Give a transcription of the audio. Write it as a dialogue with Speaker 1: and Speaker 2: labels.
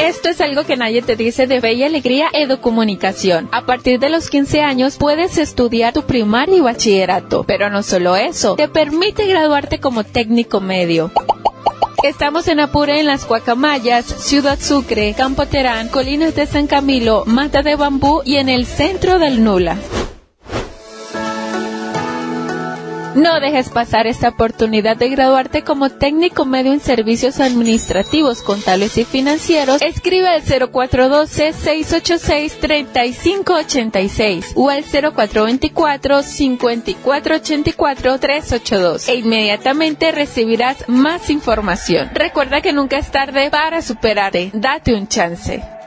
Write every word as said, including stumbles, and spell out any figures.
Speaker 1: Esto es algo que nadie te dice de Fe y Alegría Educomunicación. A partir de los quince años puedes estudiar tu primaria y bachillerato, pero no solo eso, te permite graduarte como técnico medio. Estamos en Apure, en Las Guacamayas, Ciudad Sucre, Campo Terán, Colinas de San Camilo, Mata de Bambú y en el centro del Nula. No dejes pasar esta oportunidad de graduarte como técnico medio en servicios administrativos, contables y financieros. Escribe al cero cuatro uno dos, seis ocho seis, tres cinco ocho seis o al cero cuatro dos cuatro, cinco cuatro ocho cuatro, tres ocho dos e inmediatamente recibirás más información. Recuerda que nunca es tarde para superarte. Date un chance.